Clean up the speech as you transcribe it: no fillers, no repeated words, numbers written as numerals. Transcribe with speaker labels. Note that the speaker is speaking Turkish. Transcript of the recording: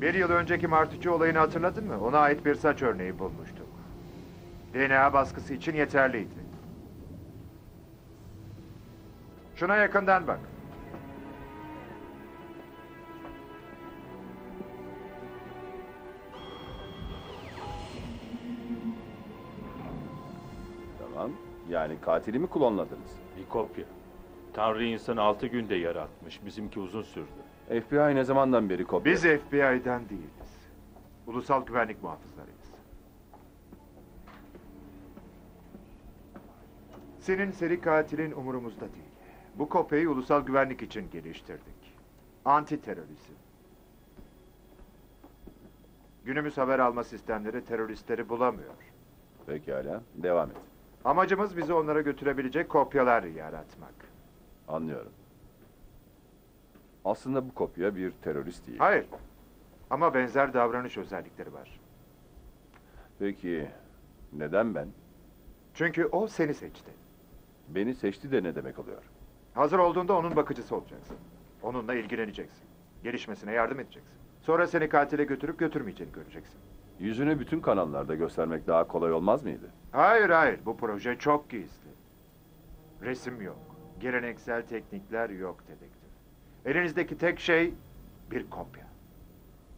Speaker 1: Bir yıl önceki martıcı olayını hatırladın mı? Ona ait bir saç örneği bulmuştuk. DNA baskısı için yeterliydi. Şuna yakından bak.
Speaker 2: Tamam. Yani katili mi klonladınız?
Speaker 3: Bir kopya. Tanrı insanı 6 günde yaratmış. Bizimki uzun sürdü.
Speaker 2: FBI ne zamandan beri kopya?
Speaker 1: Biz FBI'den değiliz. Ulusal güvenlik muhafızlarıyız. Senin seri katilin umurumuzda değil. Bu kopyayı ulusal güvenlik için geliştirdik. Anti terörizm. Günümüz haber alma sistemleri teröristleri bulamıyor.
Speaker 2: Pekala. Devam et.
Speaker 1: Amacımız bizi onlara götürebilecek kopyalar yaratmak.
Speaker 2: Anlıyorum. Aslında bu kopya bir terörist değil.
Speaker 1: Hayır. Ama benzer davranış özellikleri var.
Speaker 2: Peki neden ben?
Speaker 1: Çünkü o seni seçti.
Speaker 2: Beni seçti de ne demek oluyor?
Speaker 1: Hazır olduğunda onun bakıcısı olacaksın. Onunla ilgileneceksin. Gelişmesine yardım edeceksin. Sonra seni katile götürüp götürmeyeceğini göreceksin.
Speaker 2: Yüzünü bütün kanallarda göstermek daha kolay olmaz mıydı?
Speaker 1: Hayır, hayır. Bu proje çok gizli. Resim yok. Geleneksel teknikler yok dedektif. Elinizdeki tek şey bir kopya.